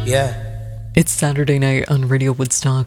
Yeah. It's Saturday night on Radio Woodstock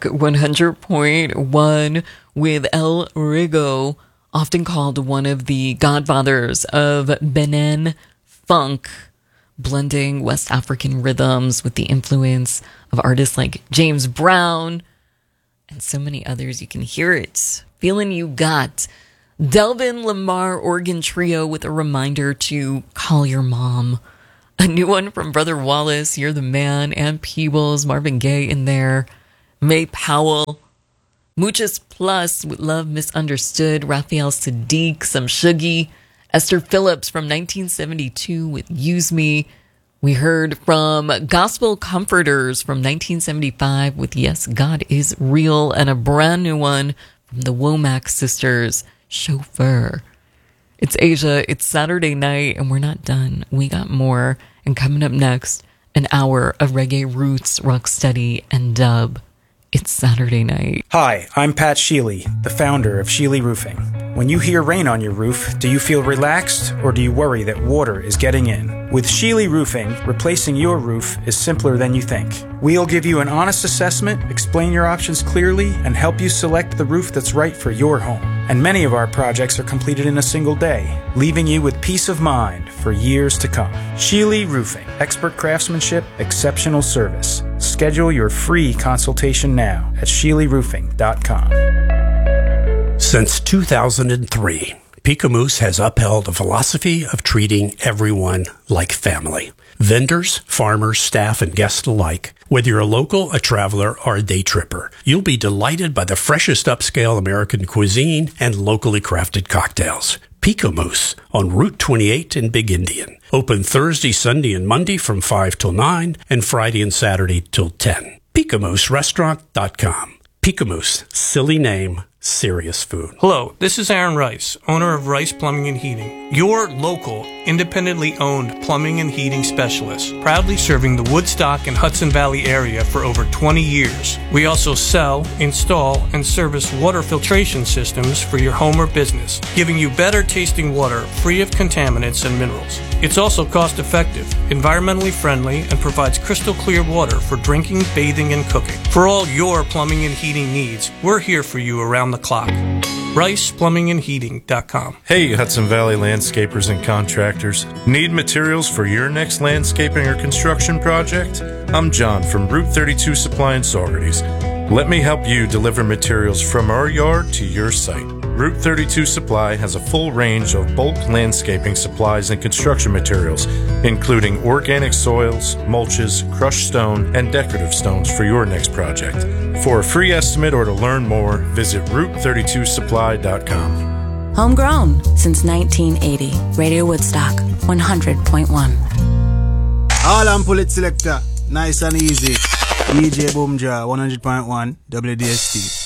100.1 with El Rigo, often called one of the godfathers of Benin funk, blending West African rhythms with the influence of artists like James Brown and so many others. You can hear it. Feeling You Got. Delvin Lamar Organ Trio with a reminder to call your mom. A new one from Brother Wallace, You're the Man, and Peebles, Marvin Gaye in there. May Powell. Muchas Plus with Love Misunderstood. Raphael Sadiq, Some Shuggy. Esther Phillips from 1972 with Use Me. We heard from Gospel Comforters from 1975 with Yes, God Is Real. And a brand new one from the Womack Sisters, Chauffeur. It's Asia, it's Saturday night, and we're not done. We got more. And coming up next, an hour of reggae roots, rocksteady, and dub. It's Saturday night. Hi, I'm Pat Sheely, the founder of Sheely Roofing. When you hear rain on your roof, do you feel relaxed or do you worry that water is getting in? With Sheely Roofing, replacing your roof is simpler than you think. We'll give you an honest assessment, explain your options clearly, and help you select the roof that's right for your home. And many of our projects are completed in a single day, leaving you with peace of mind for years to come. Sheely Roofing. Expert craftsmanship, exceptional service. Schedule your free consultation now at SheelyRoofing.com. Since 2003, Picamous has upheld a philosophy of treating everyone like family. Vendors, farmers, staff, and guests alike. Whether you're a local, a traveler, or a day tripper, you'll be delighted by the freshest upscale American cuisine and locally crafted cocktails. Picamous on Route 28 in Big Indian. Open Thursday, Sunday, and Monday from 5 till 9 and Friday and Saturday till 10. PicamousRestaurant.com. Picamous, silly name, serious food. Hello, this is Aaron Rice, owner of Rice Plumbing and Heating, your local, independently owned plumbing and heating specialist, proudly serving the Woodstock and Hudson Valley area for over 20 years. We also sell, install, and service water filtration systems for your home or business, giving you better tasting water free of contaminants and minerals. It's also cost effective, environmentally friendly, and provides crystal clear water for drinking, bathing, and cooking. For all your plumbing and heating needs, we're here for you around the clock. RicePlumbingandHeating.com. Hey, Hudson Valley landscapers and contractors. Need materials for your next landscaping or construction project? I'm John from Route 32 Supply in Saugerties. Let me help you deliver materials from our yard to your site. Route 32 Supply has a full range of bulk landscaping supplies and construction materials, including organic soils, mulches, crushed stone, and decorative stones for your next project. For a free estimate or to learn more, visit Route32Supply.com. Homegrown since 1980. Radio Woodstock 100.1. All I'm Pullet Selector. Nice and easy. DJ Boomja 100.1 WDST.